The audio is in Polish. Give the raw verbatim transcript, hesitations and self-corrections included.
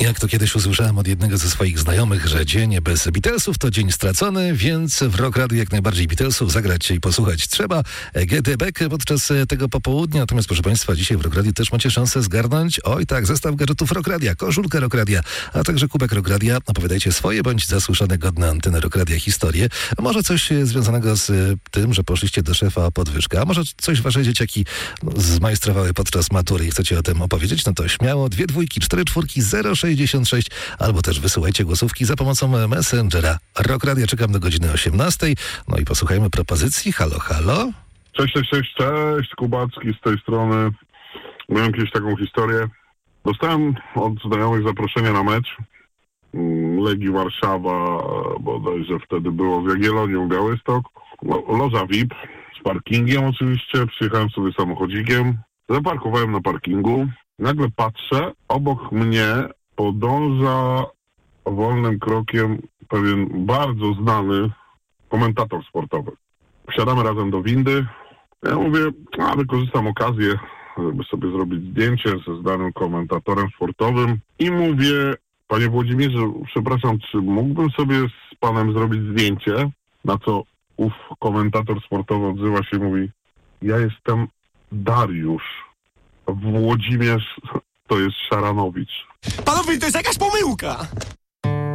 Jak to kiedyś usłyszałem od jednego ze swoich znajomych, że dzień bez Beatlesów to dzień stracony, więc w Rock Radio jak najbardziej Beatlesów zagrać i posłuchać trzeba. Get Back podczas tego popołudnia. Natomiast proszę Państwa, dzisiaj w Rock Radio też macie szansę zgarnąć, oj tak, zestaw gadżetów Rock Radia, koszulkę Rock Radia, a także kubek Rock Radia. Opowiadajcie swoje bądź zasłyszane godne anteny Rock Radia historie. A może coś związanego z tym, że poszliście do szefa o podwyżkę, a może coś wasze dzieciaki no, zmajstrowały podczas matury i chcecie o tym opowiedzieć, no to śmiało, dwie dwójki, cztery czwórki, zero sześćdziesiąt sześć, albo też wysyłajcie głosówki za pomocą Messengera. Rock Radio czekam do godziny osiemnastej. No i posłuchajmy propozycji. Halo, halo. Cześć, cześć, cześć, cześć, Kubacki z tej strony. Miałem kiedyś taką historię. Dostałem od znajomych zaproszenie na mecz Legii Warszawa, bodajże wtedy było w Jagielloniu Białystok. Loża V I P z parkingiem oczywiście. Przyjechałem sobie samochodzikiem. Zaparkowałem na parkingu. Nagle patrzę, obok mnie podąża wolnym krokiem pewien bardzo znany komentator sportowy. Wsiadamy razem do windy. Ja mówię, a wykorzystam okazję, żeby sobie zrobić zdjęcie ze znanym komentatorem sportowym. I mówię, panie Włodzimierzu, przepraszam, czy mógłbym sobie z panem zrobić zdjęcie? Na co ów komentator sportowy odzywa się i mówi, ja jestem Dariusz. Włodzimierz to jest Szaranowicz. Panowie, to jest jakaś pomyłka!